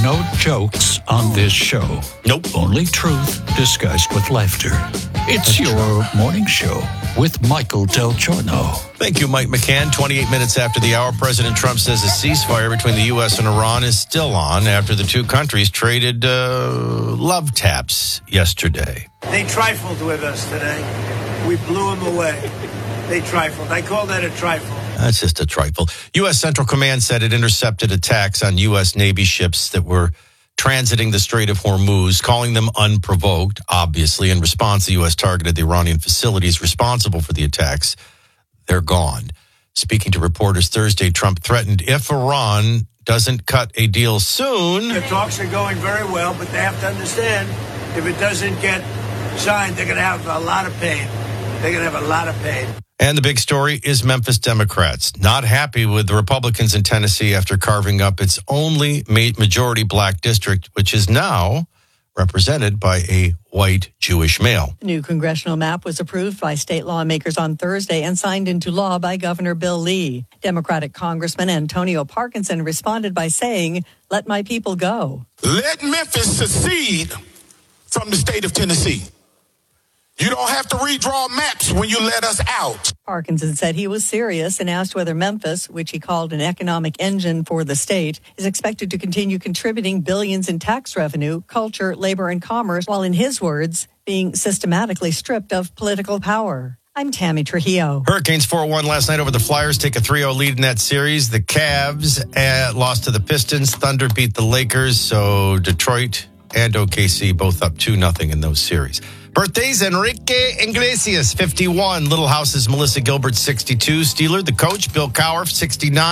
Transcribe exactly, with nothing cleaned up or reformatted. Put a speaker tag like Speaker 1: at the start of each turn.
Speaker 1: no jokes on this show.
Speaker 2: Nope.
Speaker 1: Only truth disguised with laughter. It's your morning show with Michael Del Giorno.
Speaker 2: Thank you, Mike McCann. twenty-eight minutes after the hour, President Trump says a ceasefire between the U S and Iran is still on after the two countries traded uh, love taps yesterday.
Speaker 3: They trifled with us today. We blew them away. They trifled. I call that a trifle.
Speaker 2: That's just a trifle. U S Central Command said it intercepted attacks on U S Navy ships that were transiting the Strait of Hormuz, calling them unprovoked. Obviously, in response, the U S targeted the Iranian facilities responsible for the attacks. They're gone. Speaking to reporters Thursday, Trump threatened if Iran doesn't cut a deal soon.
Speaker 3: The talks are going very well, but they have to understand if it doesn't get signed, they're going to have a lot of pain. They're going to have a lot of pain.
Speaker 2: And the big story is Memphis Democrats not happy with the Republicans in Tennessee after carving up its only majority black district, which is now represented by a white Jewish male.
Speaker 4: The new congressional map was approved by state lawmakers on Thursday and signed into law by Governor Bill Lee. Democratic Congressman Antonio Parkinson responded by saying, "Let my people go."
Speaker 5: Let Memphis secede from the state of Tennessee. You don't have to redraw maps when you let us out.
Speaker 4: Parkinson said he was serious and asked whether Memphis, which he called an economic engine for the state, is expected to continue contributing billions in tax revenue, culture, labor, and commerce, while in his words, being systematically stripped of political power. I'm Tammy Trujillo.
Speaker 2: Hurricanes four one last night over the Flyers, take a three oh lead in that series. The Cavs uh, lost to the Pistons. Thunder beat the Lakers. So Detroit and O K C both up two nothing in those series. Birthdays, Enrique Iglesias, fifty-one. Little House's Melissa Gilbert, sixty-two. Steeler, the coach, Bill Cowher, sixty-nine.